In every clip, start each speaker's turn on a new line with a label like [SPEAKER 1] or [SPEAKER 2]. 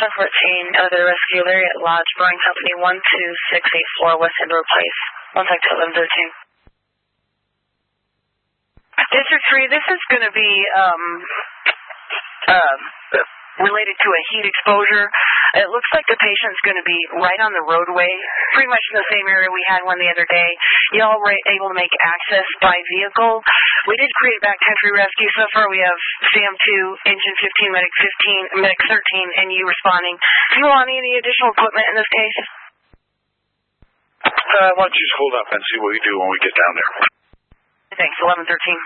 [SPEAKER 1] 1014, elevator rescue, Lariat Lodge, Boeing Company 12684, West End Road Place. Contact to 1113. District 3, this is going to be related to a heat exposure. It looks like the patient's going to be right on the roadway, pretty much in the same area we had one the other day. Y'all were able to make access by vehicle. We did create backcountry rescue. So far we have SAM-2, Engine 15, Medic 13, and you responding. Do you want any additional equipment in this case?
[SPEAKER 2] Why don't you just hold up and see what we do when we get down there.
[SPEAKER 1] Thanks, 1113.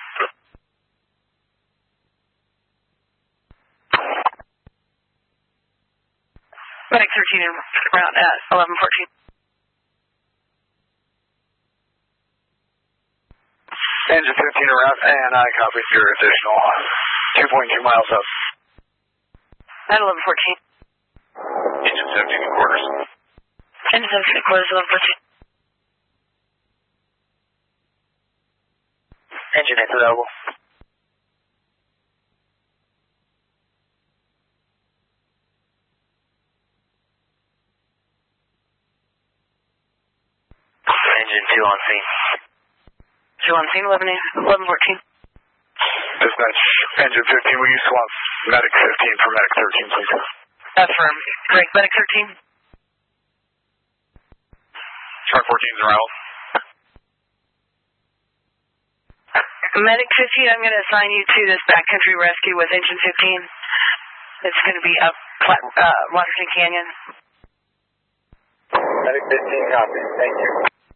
[SPEAKER 1] Medic 13 around at 1114.
[SPEAKER 2] Engine 15 around, and I copy your additional 2.2 miles up.
[SPEAKER 1] At 1114.
[SPEAKER 2] Engine 17 in quarters.
[SPEAKER 1] Engine 17 in quarters, 1114.
[SPEAKER 3] Engine 8 available. Engine 2 on scene.
[SPEAKER 1] 2 on scene, 1114.
[SPEAKER 2] Dispatch, Engine 15, will you swap Medic 15 for Medic 13, please?
[SPEAKER 1] Affirm. Great, Medic 13.
[SPEAKER 2] Shark 14's around.
[SPEAKER 1] Medic 15, I'm going to assign you to this backcountry rescue with Engine 15. It's going to be up Washington Canyon.
[SPEAKER 3] Medic 15 copies. Thank you.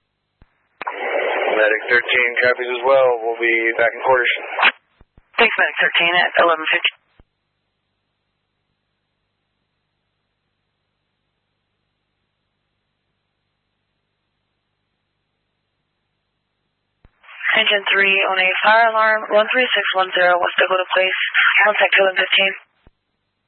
[SPEAKER 2] Medic 13 copies as well. We'll be back in quarters.
[SPEAKER 1] Thanks, Medic 13 at 1150. Engine 3 on a fire alarm, 13610 West Dakota Place. Contact 1115.